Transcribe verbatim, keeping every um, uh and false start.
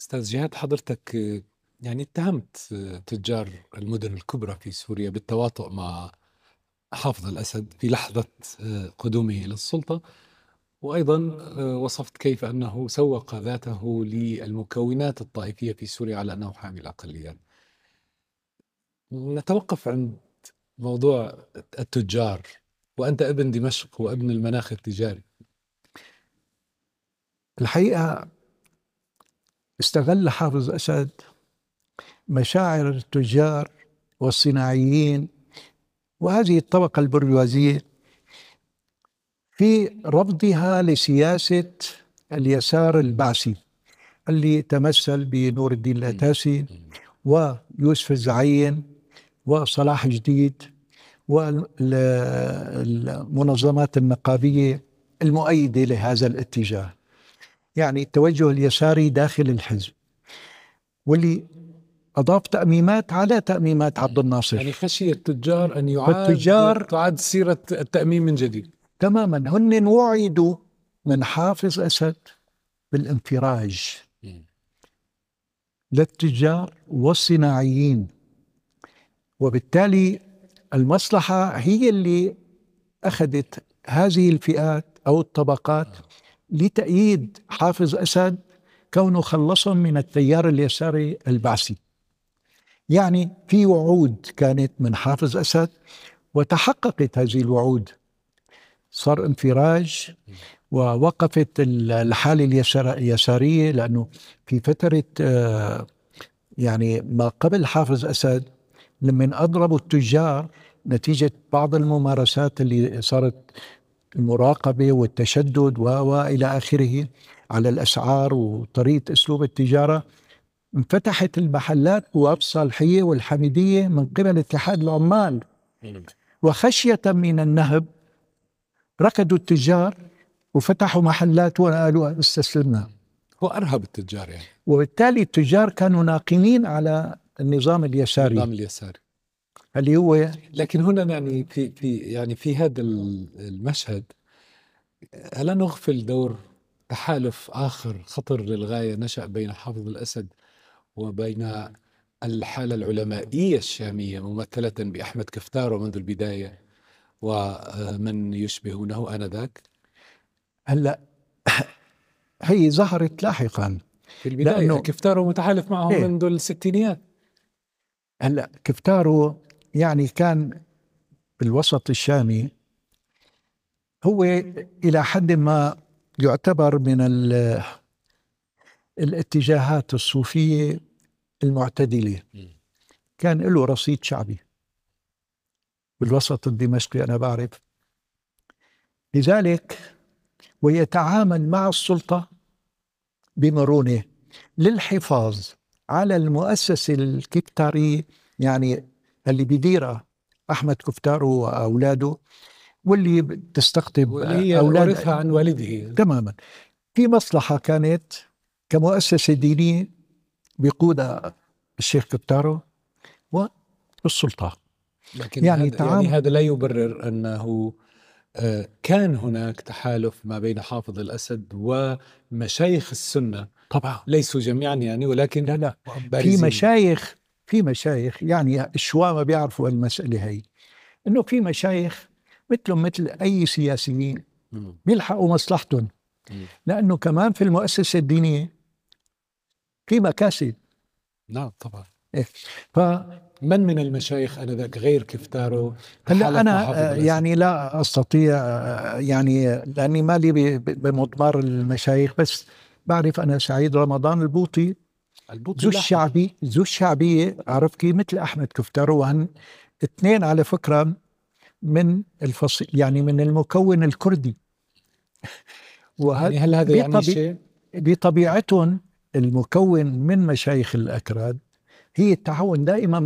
أستاذ جهاد، حضرتك يعني اتهمت تجار المدن الكبرى في سوريا بالتواطؤ مع حافظ الأسد في لحظة قدومه إلى السلطة، وأيضا وصفت كيف أنه سوق ذاته للمكونات الطائفية في سوريا على أنه حامي الأقليات. نتوقف عند موضوع التجار، وأنت ابن دمشق وابن المناخ التجاري. الحقيقة استغل حافظ أسد مشاعر التجار والصناعيين وهذه الطبقة البرجوازية في رفضها لسياسة اليسار البعثي اللي تمثل بنور الدين الأتاسي ويوسف الزعين وصلاح جديد والمنظمات النقابية المؤيدة لهذا الاتجاه، يعني التوجه اليساري داخل الحزب، واللي أضاف تأميمات على تأميمات عبد الناصر. يعني خشي التجار أن يعاد فالتجار تعاد سيرة التأميم من جديد. تماما، هن وعدوا من حافظ أسد بالانفراج للتجار والصناعيين، وبالتالي المصلحة هي اللي أخذت هذه الفئات أو الطبقات لتأييد حافظ أسد كونه خلصهم من التيار اليساري البعثي. يعني في وعود كانت من حافظ أسد وتحققت هذه الوعود، صار انفراج ووقفت الحالة اليسارية، لأنه في فترة يعني ما قبل حافظ أسد لما أضربوا التجار نتيجة بعض الممارسات اللي صارت، المراقبة والتشدد وإلى آخره على الأسعار وطريقة أسلوب التجارة، انفتحت المحلات بواب صالحية والحميدية من قبل اتحاد العمال، وخشية من النهب ركضوا التجار وفتحوا محلات وقالوا استسلمنا. هو أرهب التجار يعني، وبالتالي التجار كانوا ناقمين على النظام اليساري النظام اليساري اللي هو. لكن هنا يعني في في يعني في هذا المشهد ألا نغفل دور تحالف آخر خطر للغاية نشأ بين حافظ الأسد وبين الحالة العلمائية الشامية ممثلة بأحمد كفتار منذ البداية ومن يشبهونه آنذاك؟ هلا هي ظهرت لاحقا في البداية، كفتارو متحالف معهم إيه؟ منذ الستينيات. هلا كفتارو يعني كان بالوسط الشامي، هو إلى حد ما يعتبر من الاتجاهات الصوفية المعتدلة، كان له رصيد شعبي بالوسط الدمشقي أنا بعرف، لذلك ويتعامل مع السلطة بمرونة للحفاظ على المؤسسة الكفتارية، يعني اللي بيديرها أحمد كفتارو وأولاده، واللي تستقطب واللي ورثها عن والده. تماما. في مصلحة كانت كمؤسسة دينية بيقودها الشيخ كفتارو والسلطة، لكن يعني, هذا يعني هذا لا يبرر أنه كان هناك تحالف ما بين حافظ الأسد ومشايخ السنة. طبعا ليسوا جميعا يعني، ولكن لا لا في مشايخ في مشايخ يعني الشوام ما بيعرفوا المسألة هي، إنه في مشايخ مثلهم مثل أي سياسيين بيلحقوا مصلحتهم، لأنه كمان في المؤسسة الدينية في مكاسب. نعم طبعا. إيه. فمن من المشايخ آنذاك غير كفتارو؟ هلا أنا يعني لا أستطيع يعني لأني مالي بمضمار المشايخ، بس بعرف أنا سعيد رمضان البوطي ذو الشعبي ذو الشعبية، أعرف كيف، مثل أحمد كفتارو، وهن اثنين على فكرة من الفصيل يعني من المكون الكردي. يعني هل هذا يعني شيء؟ بطبيعتهم المكون من مشايخ الأكراد هي التعاون دائما